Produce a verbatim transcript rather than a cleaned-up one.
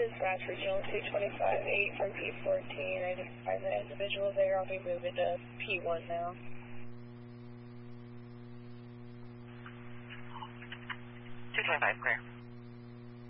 Dispatch Regional two twenty-five eight from P fourteen. I just find the individual there. I'll be moving to P one now. two twenty-five, clear.